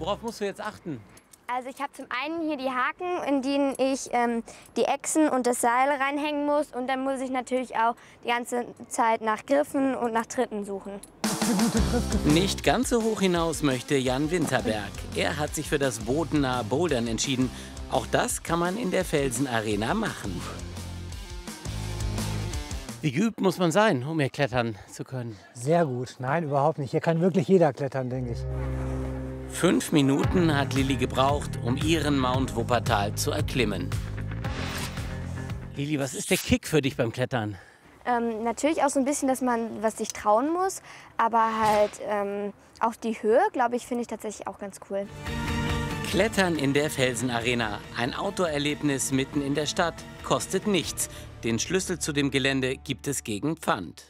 Worauf musst du jetzt achten? Also ich habe zum einen hier die Haken, in denen ich die Echsen und das Seil reinhängen muss. Und dann muss ich natürlich auch die ganze Zeit nach Griffen und nach Tritten suchen. Nicht ganz so hoch hinaus möchte Jan Winterberg. Er hat sich für das bodennahe Bouldern entschieden. Auch das kann man in der Felsenarena machen. Wie geübt muss man sein, um hier klettern zu können? Sehr gut. Nein, überhaupt nicht. Hier kann wirklich jeder klettern, denke ich. 5 Minuten hat Lilly gebraucht, um ihren Mount Wuppertal zu erklimmen. Lilly, was ist der Kick für dich beim Klettern? Natürlich auch so ein bisschen, dass man was sich trauen muss. Aber halt auch die Höhe, glaube ich, finde ich tatsächlich auch ganz cool. Klettern in der Felsenarena. Ein Outdoor-Erlebnis mitten in der Stadt. Kostet nichts. Den Schlüssel zu dem Gelände gibt es gegen Pfand.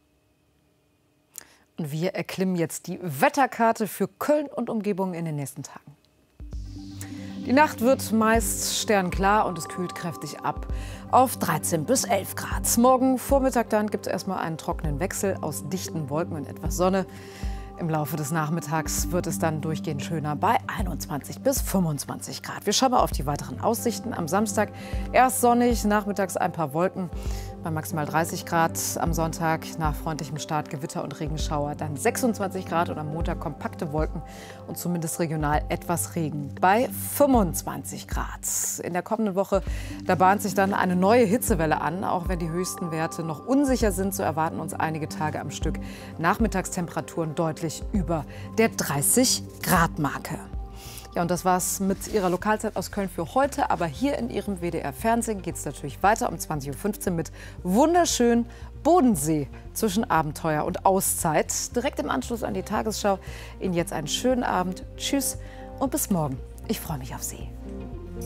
Und wir erklimmen jetzt die Wetterkarte für Köln und Umgebung in den nächsten Tagen. Die Nacht wird meist sternklar und es kühlt kräftig ab auf 13 bis 11 Grad. Morgen Vormittag dann gibt es erstmal einen trockenen Wechsel aus dichten Wolken und etwas Sonne. Im Laufe des Nachmittags wird es dann durchgehend schöner bei 21 bis 25 Grad. Wir schauen mal auf die weiteren Aussichten. Am Samstag erst sonnig, nachmittags ein paar Wolken bei maximal 30 Grad. Am Sonntag nach freundlichem Start Gewitter und Regenschauer dann 26 Grad und am Montag kompakte Wolken und zumindest regional etwas Regen bei 25 Grad. In der kommenden Woche, da bahnt sich dann eine neue Hitzewelle an. Auch wenn die höchsten Werte noch unsicher sind, so erwarten uns einige Tage am Stück Nachmittagstemperaturen deutlich über der 30-Grad-Marke. Ja, und das war's mit Ihrer Lokalzeit aus Köln für heute. Aber hier in Ihrem WDR-Fernsehen geht es natürlich weiter um 20:15 Uhr mit wunderschön Bodensee zwischen Abenteuer und Auszeit. Direkt im Anschluss an die Tagesschau. Ihnen jetzt einen schönen Abend. Tschüss und bis morgen. Ich freue mich auf Sie.